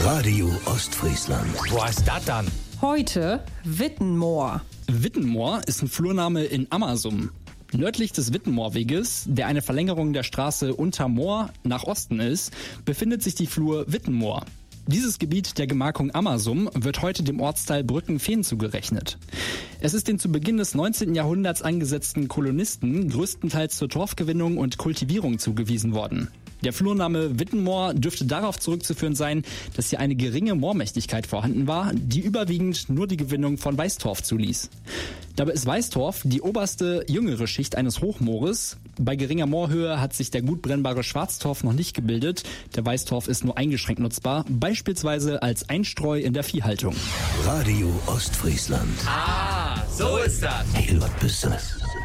Radio Ostfriesland. Wo ist das dann? Heute Wittenmoor. Wittenmoor ist ein Flurname in Ammersum. Nördlich des Wittenmoorweges, der eine Verlängerung der Straße Untermoor nach Osten ist, befindet sich die Flur Wittenmoor. Dieses Gebiet der Gemarkung Ammersum wird heute dem Ortsteil Brückenfehn zugerechnet. Es ist den zu Beginn des 19. Jahrhunderts angesetzten Kolonisten größtenteils zur Torfgewinnung und Kultivierung zugewiesen worden. Der Flurname Wittenmoor dürfte darauf zurückzuführen sein, dass hier eine geringe Moormächtigkeit vorhanden war, die überwiegend nur die Gewinnung von Weißtorf zuließ. Dabei ist Weißtorf die oberste, jüngere Schicht eines Hochmoores. Bei geringer Moorhöhe hat sich der gut brennbare Schwarztorf noch nicht gebildet. Der Weißtorf ist nur eingeschränkt nutzbar, beispielsweise als Einstreu in der Viehhaltung. Radio Ostfriesland. Ah, so ist das. Hey, was bist du?